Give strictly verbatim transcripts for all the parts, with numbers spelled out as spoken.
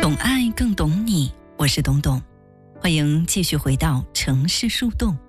懂爱更懂你，我是董董，欢迎继续回到城市树洞。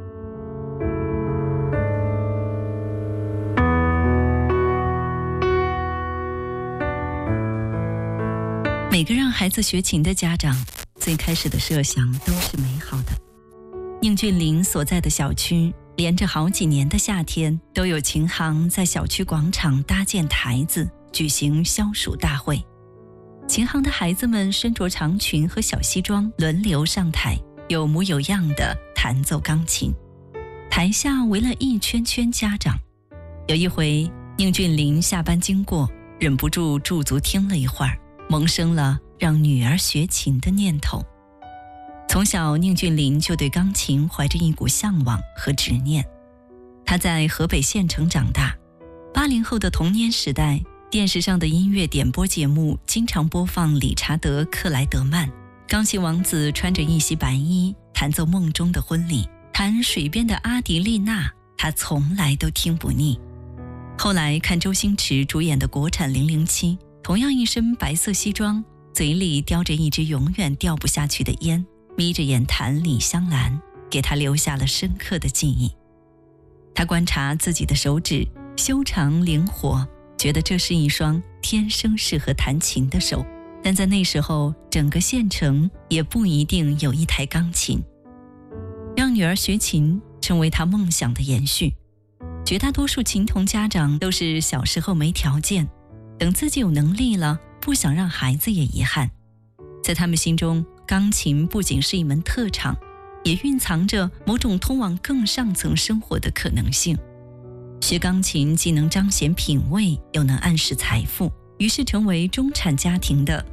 每个让孩子学琴的家长，最开始的设想都是美好的。宁俊林所在的小区，连着好几年的夏天，都有琴行在小区广场搭建台子，举行消暑大会。琴行的孩子们身着长裙和小西装，轮流上台，有模有样地弹奏钢琴。台下围了一圈圈家长。有一回，宁俊林下班经过，忍不住驻足听了一会儿，萌生了让女儿学琴的念头。从小，宁俊林就对钢琴怀着一股向往和执念。他在河北县城长大，八零后的童年时代，电视上的音乐点播节目经常播放理查德·克莱德曼，钢琴王子穿着一袭白衣，弹奏梦中的婚礼，弹水边的阿迪丽娜，他从来都听不腻。后来看周星驰主演的国产零零七，同样一身白色西装，嘴里叼着一支永远掉不下去的烟，眯着眼弹李香兰，给他留下了深刻的记忆。他观察自己的手指修长灵活，觉得这是一双天生适合弹琴的手，但在那时候，整个县城也不一定有一台钢琴。让女儿学琴成为他梦想的延续。绝大多数琴童家长都是小时候没条件，等自己有能力了，不想让孩子也遗憾。在他们心中，钢琴不仅是一门特长，也蕴藏着某种通往更上层生活的可能性。学钢琴既能彰显品味，又能暗示财富，于是成为中产家庭的